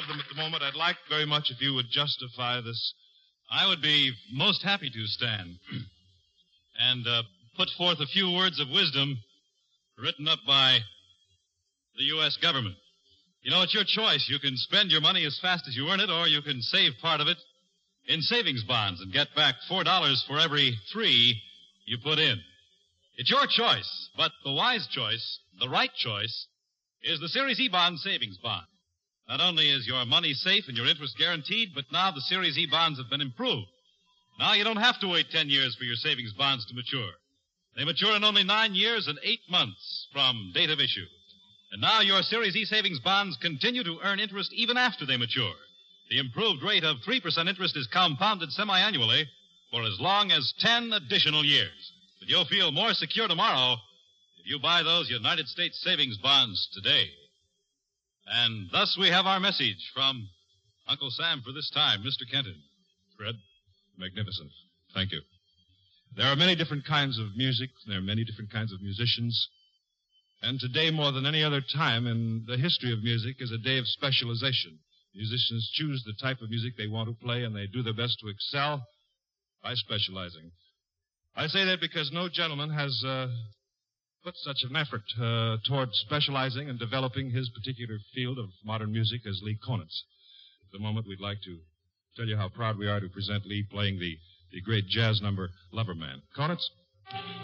of them at the moment. I'd like very much if you would justify this. I would be most happy to, Stan. And put forth a few words of wisdom written up by the U.S. government. You know, it's your choice. You can spend your money as fast as you earn it, or you can save part of it in savings bonds and get back $4 for every $3 you put in. It's your choice, but the wise choice, the right choice, is the Series E bond savings bond. Not only is your money safe and your interest guaranteed, but now the Series E bonds have been improved. Now you don't have to wait 10 years for your savings bonds to mature. They mature in only 9 years and 8 months from date of issue. And now your Series E savings bonds continue to earn interest even after they mature. The improved rate of 3% interest is compounded semi-annually for as long as 10 additional years. But you'll feel more secure tomorrow if you buy those United States savings bonds today. And thus we have our message from Uncle Sam for this time, Mr. Kenton. Fred, magnificent. Thank you. There are many different kinds of music. There are many different kinds of musicians. And today, more than any other time in the history of music, is a day of specialization. Musicians choose the type of music they want to play, and they do their best to excel by specializing. I say that because no gentleman has put such an effort toward specializing and developing his particular field of modern music as Lee Konitz. At the moment, we'd like to tell you how proud we are to present Lee playing the great jazz number, Loverman. Konitz?